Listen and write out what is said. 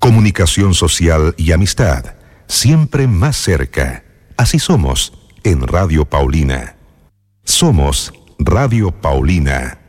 Comunicación social y amistad, siempre más cerca. Así somos en Radio Paulina. Somos Radio Paulina.